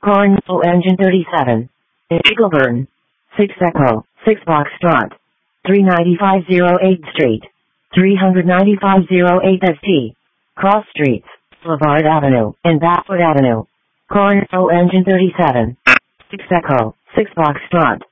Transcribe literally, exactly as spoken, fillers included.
Coronado Engine thirty-seven. Eagleburn. six Echo, six Foxtrot. three ninety-five oh eighth Street. three ninety-five oh eighth S T. Cross Streets, Boulevard Avenue, and Basswood Avenue. Coronado Engine thirty-seven. six Echo, six Foxtrot.